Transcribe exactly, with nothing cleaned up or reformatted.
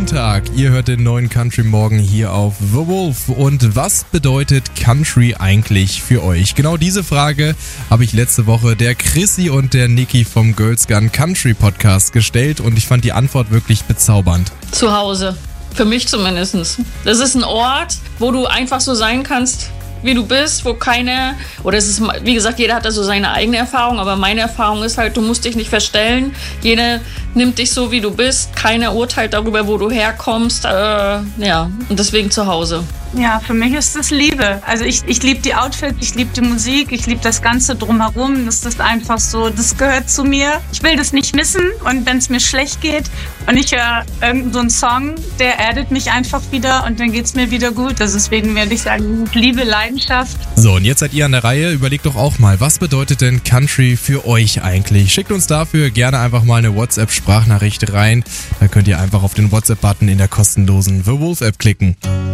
Tag, ihr hört den neuen Country Morgen hier auf The Wolf. Und was bedeutet Country eigentlich für euch? Genau diese Frage habe ich letzte Woche der Chrissy und der Niki vom Girls Gun Country Podcast gestellt und ich fand die Antwort wirklich bezaubernd. Zu Hause. Für mich zumindest. Das ist ein Ort, wo du einfach so sein kannst, wie du bist, wo keine, oder es ist, wie gesagt, jeder hat da so seine eigene Erfahrung, aber meine Erfahrung ist halt, du musst dich nicht verstellen. Jeder nimmt dich so, wie du bist. Keiner urteilt darüber, wo du herkommst. Äh, ja, und deswegen zu Hause. Ja, für mich ist das Liebe. Also ich, ich liebe die Outfits, ich liebe die Musik, ich liebe das Ganze drumherum. Das ist einfach so, das gehört zu mir. Ich will das nicht missen und wenn es mir schlecht geht und ich höre irgendeinen so einen Song, der erdet mich einfach wieder und dann geht es mir wieder gut. Also deswegen werde ich sagen, Liebe, Leidenschaft. So, und jetzt seid ihr an der Reihe. Überlegt doch auch mal, was bedeutet denn Country für euch eigentlich? Schickt uns dafür gerne einfach mal eine WhatsApp-Sprachnachricht rein. Da könnt ihr einfach auf den WhatsApp-Button in der kostenlosen The Wolf App klicken.